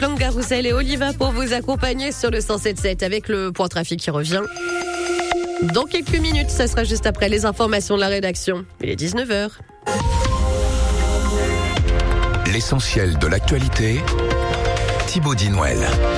Longa Roussel et Oliva pour vous accompagner sur le 107.7 avec le point trafic qui revient dans quelques minutes. Ça sera juste après les informations de la rédaction. Il est 19h. L'essentiel de l'actualité, Thibaut Dinouel.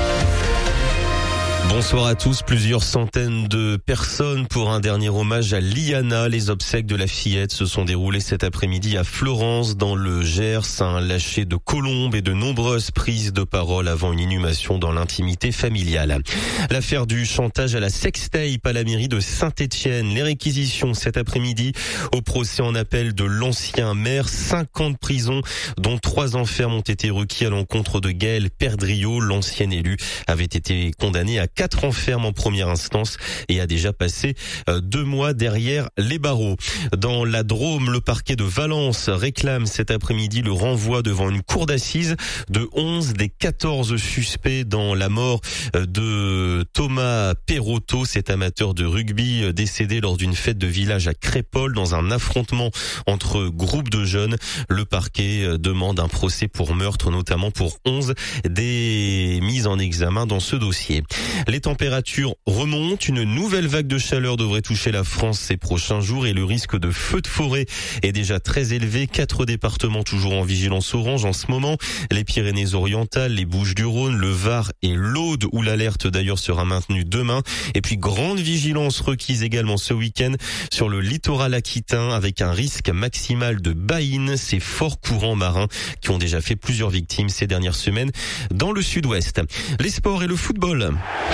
Bonsoir à tous. Plusieurs centaines de personnes pour un dernier hommage à Liana. Les obsèques de la fillette se sont déroulées cet après-midi à Florence, dans le Gers. Un lâcher de colombes et de nombreuses prises de parole avant une inhumation dans l'intimité familiale. L'affaire du chantage à la sextape à la mairie de Saint-Étienne. Les réquisitions cet après-midi au procès en appel de l'ancien maire. 5 ans de prison, dont 3 ans ferme ont été requis à l'encontre de Gaël Perdriau. L'ancien élu avait été condamné à 4 ans ferme en première instance et a déjà passé 2 mois derrière les barreaux. Dans la Drôme, le parquet de Valence réclame cet après-midi le renvoi devant une cour d'assises de 11 des 14 suspects dans la mort de Thomas Perotto, cet amateur de rugby décédé lors d'une fête de village à Crépol dans un affrontement entre groupes de jeunes. Le parquet demande un procès pour meurtre, notamment pour 11 des mises en examen dans ce dossier. Les températures remontent. Une nouvelle vague de chaleur devrait toucher la France ces prochains jours et le risque de feux de forêt est déjà très élevé. 4 départements toujours en vigilance orange en ce moment. Les Pyrénées-Orientales, les Bouches-du-Rhône, le Var et l'Aude, où l'alerte d'ailleurs sera maintenue demain. Et puis grande vigilance requise également ce week-end sur le littoral aquitain avec un risque maximal de baïnes, ces forts courants marins qui ont déjà fait plusieurs victimes ces dernières semaines dans le sud-ouest. Les sports et le football.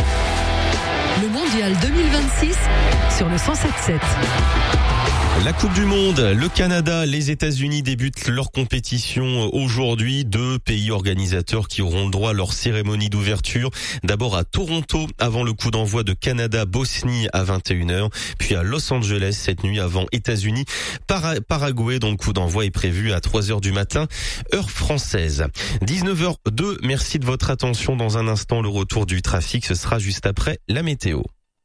Le mondial 2026 sur le 107.7. La Coupe du Monde, le Canada, les États-Unis débutent leur compétition aujourd'hui. 2 pays organisateurs qui auront le droit à leur cérémonie d'ouverture. D'abord à Toronto avant le coup d'envoi de Canada-Bosnie à 21h. Puis à Los Angeles cette nuit avant États-Unis. Paraguay, dont le coup d'envoi est prévu à 3h du matin, heure française. 19h02, merci de votre attention. Dans un instant, le retour du trafic, ce sera juste après la météo.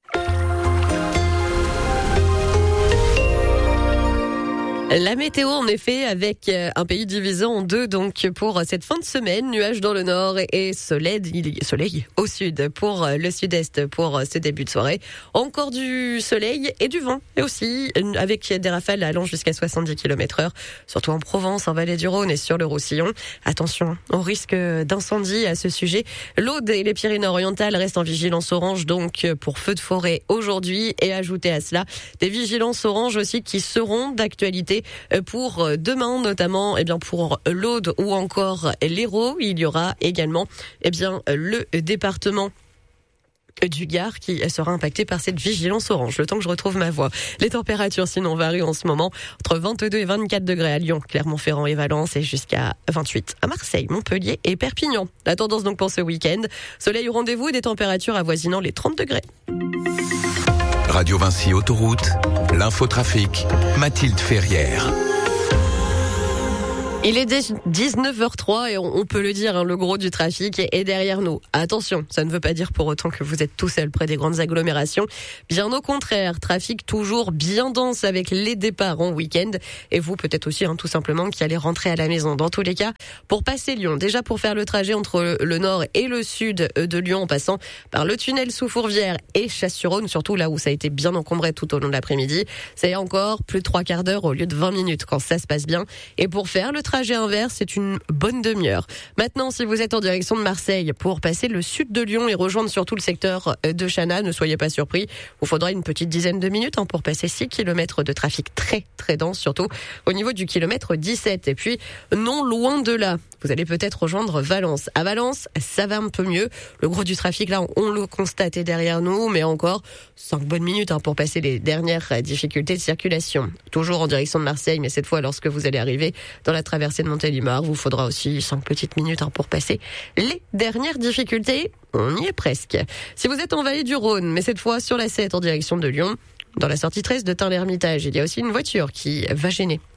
La météo, en effet, avec un pays divisé en 2, donc pour cette fin de semaine, nuages dans le nord et soleil au sud pour le sud-est pour ce début de soirée. Encore du soleil et du vent, et aussi avec des rafales allant jusqu'à 70 km/h, surtout en Provence, en Vallée du Rhône et sur le Roussillon. Attention au risque d'incendie à ce sujet. L'Aude et les Pyrénées-Orientales restent en vigilance orange, donc pour feux de forêt aujourd'hui, et ajouter à cela des vigilances oranges aussi qui seront d'actualité pour demain, notamment pour l'Aude ou encore l'Hérault. Il y aura également le département du Gard qui sera impacté par cette vigilance orange. Le temps que je retrouve ma voix. Les températures sinon varient en ce moment entre 22 et 24 degrés à Lyon, Clermont-Ferrand et Valence, et jusqu'à 28 à Marseille, Montpellier et Perpignan. La tendance donc pour ce week-end, soleil au rendez-vous et des températures avoisinant les 30 degrés. Radio Vinci Autoroute, l'infotrafic, Mathilde Ferrière. Il est 19h03 et on peut le dire, le gros du trafic est derrière nous. Attention, ça ne veut pas dire pour autant que vous êtes tout seul près des grandes agglomérations. Bien au contraire, trafic toujours bien dense avec les départs en week-end. Et vous, peut-être aussi, tout simplement, qui allez rentrer à la maison. Dans tous les cas, pour passer Lyon, déjà pour faire le trajet entre le nord et le sud de Lyon, en passant par le tunnel sous Fourvière et Chasse-sur-Rhône, surtout là où ça a été bien encombré tout au long de l'après-midi, c'est encore plus de 3/4 d'heure au lieu de 20 minutes quand ça se passe bien. Et pour faire le trajet inverse, c'est une bonne demi-heure. Maintenant, si vous êtes en direction de Marseille pour passer le sud de Lyon et rejoindre surtout le secteur de Chana, ne soyez pas surpris. Il vous faudra une petite dizaine de minutes pour passer 6 km de trafic très très dense, surtout au niveau du kilomètre 17. Et puis, non loin de là, vous allez peut-être rejoindre Valence. À Valence, ça va un peu mieux. Le gros du trafic, là, on le constate est derrière nous, mais encore 5 bonnes minutes pour passer les dernières difficultés de circulation. Toujours en direction de Marseille, mais cette fois, lorsque vous allez arriver dans la traversée de Montélimar, vous faudra aussi 5 petites minutes pour passer les dernières difficultés. On y est presque. Si vous êtes en Vallée du Rhône, mais cette fois sur la 7 en direction de Lyon, dans la sortie 13 de Tain-l'Hermitage, il y a aussi une voiture qui va gêner.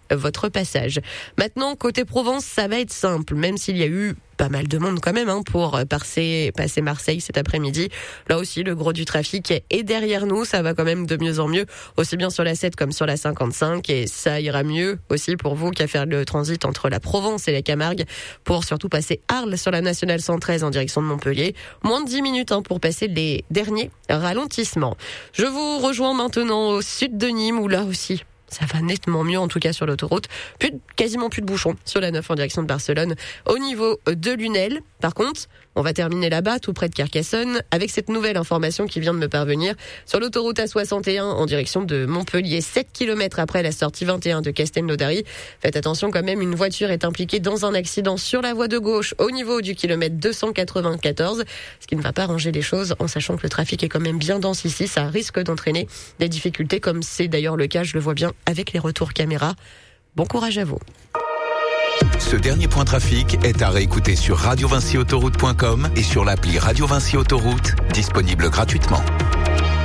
votre passage. Maintenant, côté Provence, ça va être simple, même s'il y a eu pas mal de monde quand même pour passer Marseille cet après-midi. Là aussi, le gros du trafic est derrière nous. Ça va quand même de mieux en mieux, aussi bien sur la 7 comme sur la 55. Et ça ira mieux aussi pour vous qu'à faire le transit entre la Provence et la Camargue pour surtout passer Arles sur la nationale 113 en direction de Montpellier. Moins de 10 minutes pour passer les derniers ralentissements. Je vous rejoins maintenant au sud de Nîmes où là aussi, ça va nettement mieux, en tout cas sur l'autoroute. Quasiment plus de bouchons sur la 9 en direction de Barcelone. Au niveau de Lunel, par contre, on va terminer là-bas, tout près de Carcassonne, avec cette nouvelle information qui vient de me parvenir. Sur l'autoroute A61 en direction de Montpellier, 7 km après la sortie 21 de Castelnaudary. Faites attention quand même, une voiture est impliquée dans un accident sur la voie de gauche au niveau du kilomètre 294. Ce qui ne va pas ranger les choses, en sachant que le trafic est quand même bien dense ici. Ça risque d'entraîner des difficultés, comme c'est d'ailleurs le cas, je le vois bien, avec les retours caméra. Bon courage à vous. Ce dernier point trafic est à réécouter sur radiovincyautoroute.com et sur l'appli Radio Vinci Autoroute, disponible gratuitement.